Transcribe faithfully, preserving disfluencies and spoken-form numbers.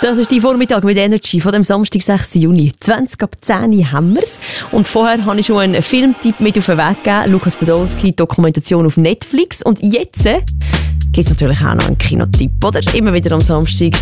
Das ist die Vormittag mit Energy von dem Samstag, sechsten Juni. zwanzig ab zehn haben wir es. Und vorher habe ich schon einen Filmtipp mit auf den Weg gegeben. Lukas Podolski, Dokumentation auf Netflix. Und jetzt gibt es natürlich auch noch einen Kinotipp, oder? Immer wieder am Samstag